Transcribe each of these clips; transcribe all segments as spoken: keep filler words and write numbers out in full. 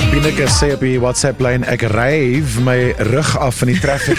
Bineke sê op die WhatsApp lyn, ek ryf my rug af van die traffic.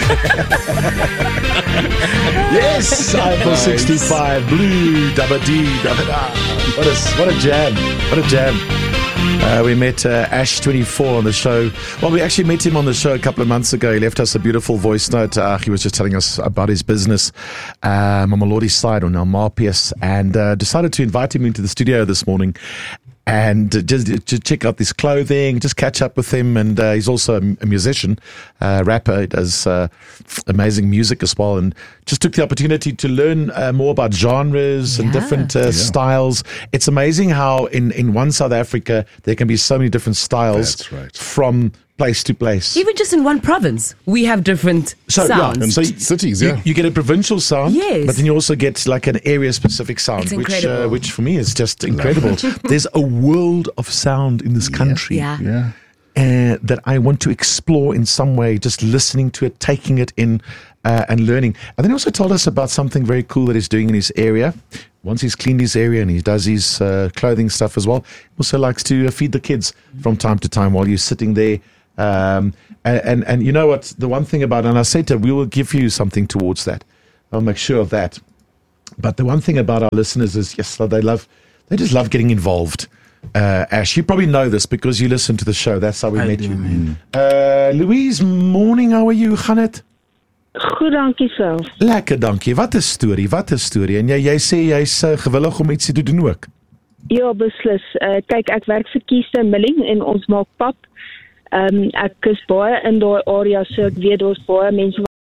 Yes, iPhone sixty-five, blue, dabba dee, dabba da. What a, what a jam, what a jam. Uh, we met uh, Ash twenty-four on the show. Well, we actually met him on the show a couple of months ago. He left us a beautiful voice note. Uh, he was just telling us about his business, um, on Mamelodi's side, on Almarpius, and uh, decided to invite him into the studio this morning and uh, just to check out this clothing, just catch up with him. And uh, he's also a, a musician, uh, rapper. He does uh, amazing music as well, and just took the opportunity to learn uh, more about genres yeah. and different uh, yeah. styles. It's amazing how in, in one South Africa there can be so many different styles. That's right. From place to place. Even just in one province, we have different so, sounds. Yeah, so cities, you, yeah. You get a provincial sound, yes. but then you also get like an area-specific sound, it's which uh, which for me is just incredible. There's a world of sound in this country. Yeah. yeah. yeah. Uh, that I want to explore in some way, just listening to it, taking it in uh, and learning. And then he also told us about something very cool that he's doing in his area. Once he's cleaned his area and he does his uh, clothing stuff as well, he also likes to uh, feed the kids from time to time while you're sitting there. Um, and, and, and you know what, the one thing about, and I said to him, we will give you something towards that. I'll make sure of that. But the one thing about our listeners is, yes, they love, they just love getting involved. Uh, Ash, you probably know this because you listen to the show. That's how we I met do, you. Man. Uh, Louise, morning, how are you? Gaan het? Goed, dankie self. Lekker, dankie. Wat 'n storie, wat 'n storie. En jy jy sê jy's uh, gewillig om iets te doen ook. Ja, beslis. Uh, kyk, ek werk vir Kieste Milling en ons maak pap. Um, ek is baie in daai area, so ek weet daar's baie mense wat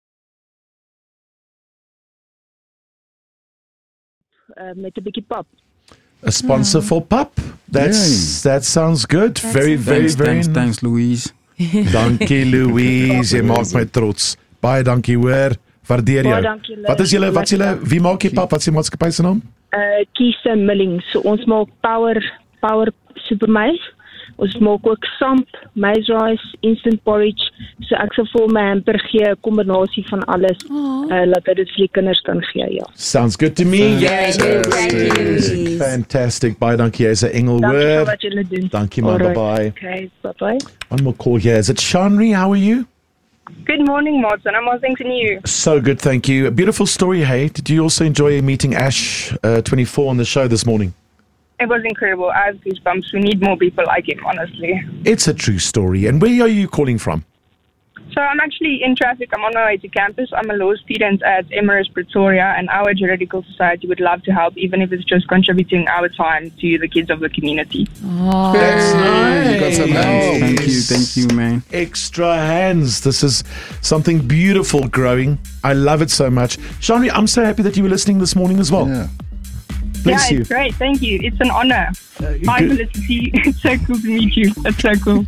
uh, met 'n bietjie pap. A sponsor for pap. That's that sounds good. That's very it. very Thanks, very. thanks, thanks, Louise. Dankie Louise, jy maak my trots. Baie dankie hoor. Waardeer jou. Baie dankie, Louise. Wat is julle wat is julle wie maak jy pap? Wat is die maatskappy se naam? Uh, Kieste Milling. So ons maak power power super maize. Ons maak ook samp, maize rice, instant porridge. So ek sal vir my hamper gee 'n kombinasie van alles. Uh, laat dit vir die kinders kan gee, ja. Sounds good to me. Fantastic. Fantastic. Baie dankie jy's 'n engel Dankie vir hoor. wat julle doen. Dankie man, Alright. bye-bye. Okay, bye-bye. One more call here. Is it Shanri? How are you? Good morning, Martin. I'm well, thanks, and you? So good, thank you. A beautiful story, hey. Did you also enjoy meeting Ash uh, twenty-four on the show this morning? It was incredible. I have goosebumps. We need more people like him, honestly. It's a true story. And where are you calling from? So I'm actually in traffic. I'm on my way to campus. I'm a law student at Emirates Pretoria, and our Juridical Society would love to help, even if it's just contributing our time to the kids of the community. Oh. That's nice. You got some hands. Thank you, thank you, man. Extra hands. This is something beautiful growing. I love it so much. Shanri, I'm so happy that you were listening this morning as well. Yeah. Bless yeah, you. it's great. Thank you. It's an honor. Uh, Hi, good- Felicity. It's so cool to meet you. That's so cool.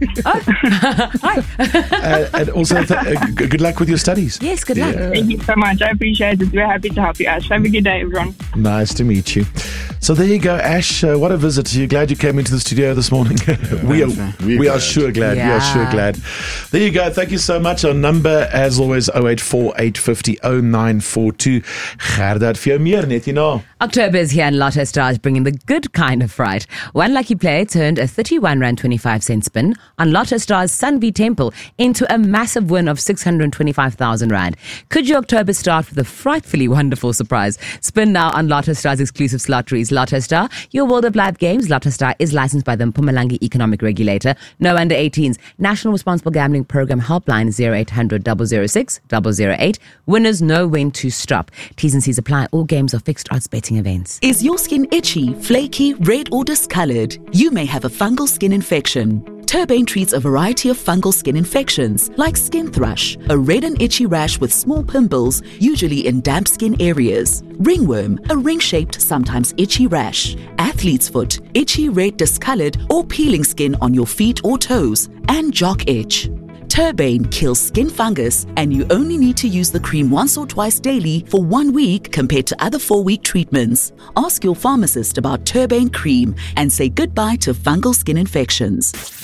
uh, and also, th- uh, g- good luck with your studies. Yes, good luck. Thank you so much. I appreciate it. We're happy to help you, Ash. Have a good day, everyone. Nice to meet you. So there you go, Ash. Uh, what a visit. You're glad you came into the studio this morning. we are, thanks, we We're are glad. sure glad. We Yeah. are sure glad. There you go. Thank you so much. Our number, as always, oh eight four eight five zero oh nine four two. Gerda, vir jou meer net, you know. October is here and Lotto Stars bringing the good kind of fright. One lucky player turned a thirty-one rand twenty-five cent spin on Lotto Stars Sunby Temple into a massive win of six hundred twenty-five thousand rand. Could your October start with a frightfully wonderful surprise? Spin now on Lotto Stars exclusive lotteries. Lotto Star, your world of live games. Lotto Star is licensed by the Mpumalanga Economic Regulator. No under eighteens. National Responsible Gambling Program helpline zero eight hundred, zero zero six, zero zero eight. Winners know when to stop. T's and C's apply. All games are fixed odds betting events. Is your skin itchy, flaky, red or discolored? You may have a fungal skin infection. Turbane treats a variety of fungal skin infections like skin thrush, a red and itchy rash with small pimples, usually in damp skin areas. Ringworm, a ring-shaped, sometimes itchy rash. Athlete's foot, itchy, red, discolored or peeling skin on your feet or toes. And jock itch. Turbane kills skin fungus, and you only need to use the cream once or twice daily for one week compared to other four-week treatments. Ask your pharmacist about Turbane cream and say goodbye to fungal skin infections.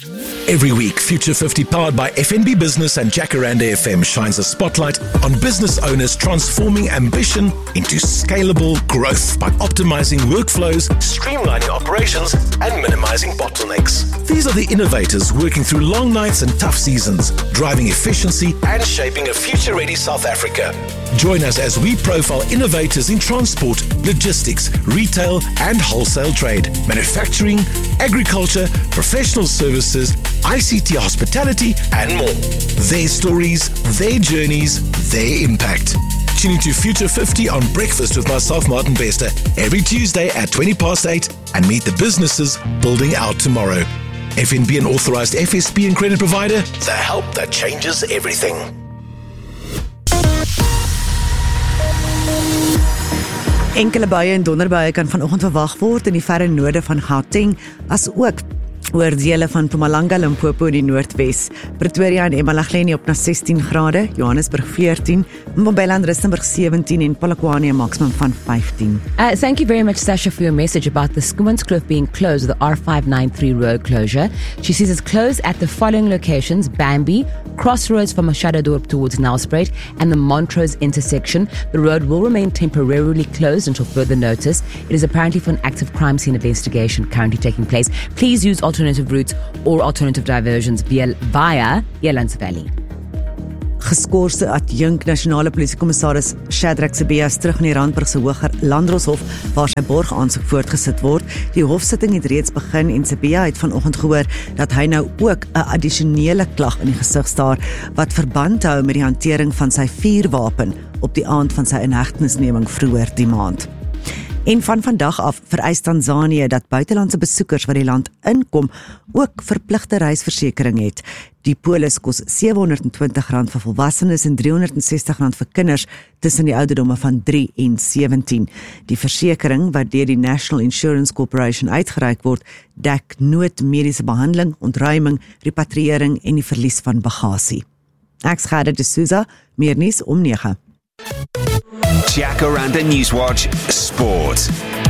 Every week, Future fifty, powered by F N B Business and Jacaranda F M, shines a spotlight on business owners transforming ambition into scalable growth by optimizing workflows, streamlining operations, and minimizing bottlenecks. These are the innovators working through long nights and tough seasons, driving efficiency and shaping a future-ready South Africa. Join us as we profile innovators in transport, logistics, retail, and wholesale trade, manufacturing, agriculture, professional services, I C T, hospitality, and more. Their stories, their journeys, their impact. Tune into Future fifty on Breakfast with myself, Martin Bester, every Tuesday at twenty past eight, and meet the businesses building our tomorrow. F N B, an authorized F S P and credit provider, the help that changes everything. Enkele buie en donderbuie kan vanoggend verwag word in die verre noorde van Gauteng, as ook oor dele van Mpumalanga, Limpopo in die noordwes. Pretoria en eMalahleni op na sestien grade, Johannesburg veertien, Mbombela en Rustenburg sewentien en Polokwane 'n maksimum van vyftien. Uh, thank you very much, Sasha, for your message about the Schoemanskloof being closed, the R five ninety-three road closure. She says it's closed at the following locations: Bambi, Crossroads from Mashadadorp towards Nelspruit, and the Montrose intersection. The road will remain temporarily closed until further notice. It is apparently for an active crime scene investigation currently taking place. Please use alternative routes or alternative diversions via, via Elands Valley. Geskorste adjunk nasionale polisiekommissaris Shadrack Sibiya is terug in die Randburgse Hoër Landdroshof waar sy borgaansoek voortgesit word. Die hofsitting het reeds begin en Sibiya het vanoggend gehoor dat hy nou ook 'n addisionele klag in die gesig staar wat verband hou met die hantering van sy vuurwapen op die aand van sy inhegtenisneming vroeër die maand. En van vandag af vereis Tanzanië dat buitelandse besoekers wat die land inkom ook verpligte reisversekering het. Die polis kos sewehonderd en twintig rand vir volwassenes en driehonderd en sestig rand vir kinders tussen die ouderdomme van drie en sewentien. Die versekering wat deur die National Insurance Corporation uitgereik word, dek noodmediese behandeling, ontruiming, repatriëring en die verlies van bagasie. Ek's Gerda de Souza, meer nuus om nege. Jacaranda Newswatch Sport.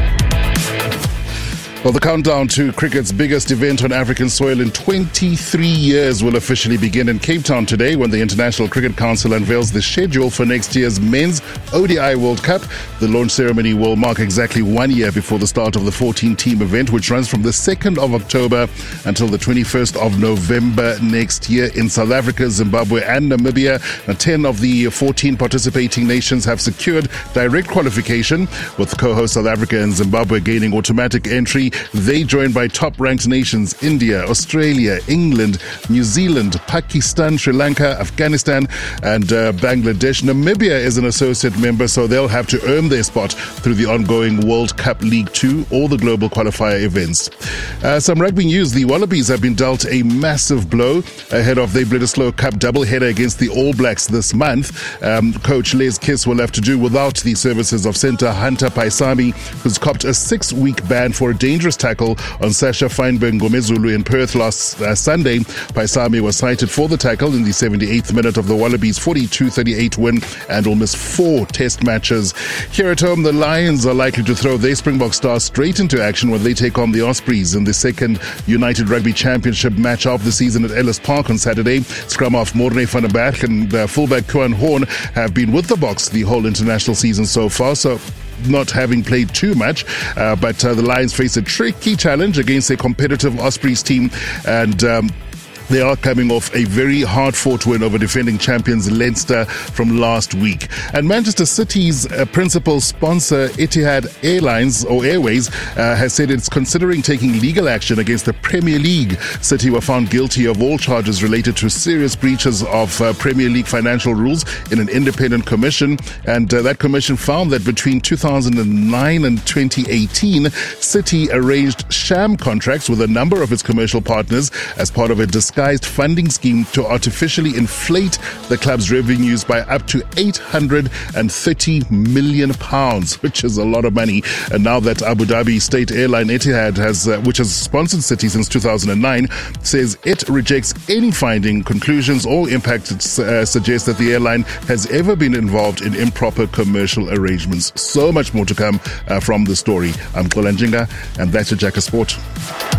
Well, the countdown to cricket's biggest event on African soil in twenty-three years will officially begin in Cape Town today when the International Cricket Council unveils the schedule for next year's Men's O D I World Cup. The launch ceremony will mark exactly one year before the start of the fourteen-team event, which runs from the second of October until the twenty-first of November next year in South Africa, Zimbabwe and Namibia. Now, ten of the fourteen participating nations have secured direct qualification, with co-host South Africa and Zimbabwe gaining automatic entry. They joined by top-ranked nations India, Australia, England, New Zealand, Pakistan, Sri Lanka, Afghanistan and uh, Bangladesh. Namibia is an associate member, so they'll have to earn their spot through the ongoing World Cup League two or the global qualifier events. Uh, some rugby news. The Wallabies have been dealt a massive blow ahead of the Bledisloe Cup doubleheader against the All Blacks this month. Um, Coach Les Kiss will have to do without the services of centre Hunter Paisami, who's copped a six-week ban for a dangerous tackle on Sasha Feinberg Ngomezulu in Perth last uh, Sunday. Paisami was cited for the tackle in the seventy-eighth minute of the Wallabies' forty-two thirty-eight win and will miss four test matches. Here at home, the Lions are likely to throw their Springbok stars straight into action when they take on the Ospreys in the second United Rugby Championship match of the season at Ellis Park on Saturday. Scrum half Morne van der Berg and uh, fullback Koen Horn have been with the Boks the whole international season so far, so not having played too much, uh, but uh, the Lions face a tricky challenge against a competitive Ospreys team, and um, they are coming off a very hard-fought win over defending champions Leinster from last week. And Manchester City's uh, principal sponsor, Etihad Airlines or Airways, uh, has said it's considering taking legal action against the Premier League. City were found guilty of all charges related to serious breaches of uh, Premier League financial rules in an independent commission. And uh, that commission found that between two thousand nine and twenty eighteen, City arranged sham contracts with a number of its commercial partners as part of a discussion funding scheme to artificially inflate the club's revenues by up to eight hundred thirty million pounds, which is a lot of money. And now that Abu Dhabi state airline Etihad has, uh, which has sponsored City since two thousand nine, says it rejects any finding, conclusions or impact it uh, suggests that the airline has ever been involved in improper commercial arrangements. So much more to come uh, from the story. I'm Kolanjinga, and that's your Jack of Sport.